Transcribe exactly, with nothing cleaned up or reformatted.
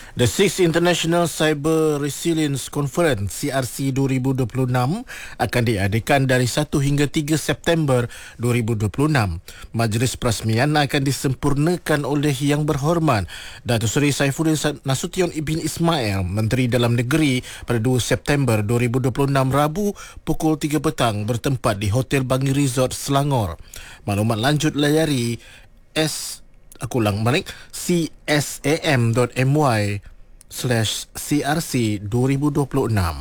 The Sixth International Cyber Resilience Conference C R C dua ribu dua puluh enam akan diadakan dari satu hingga tiga September dua ribu dua puluh enam. Majlis perasmian akan disempurnakan oleh Yang Berhormat Datuk Seri Saifuddin Nasution Ibn Ismail, Menteri Dalam Negeri, pada dua September dua ribu dua puluh enam Rabu pukul tiga petang bertempat di Hotel Bangi Resort Selangor. Maklumat lanjut layari S aku ulang balik csam.my slash crc dua ribu dua puluh enam.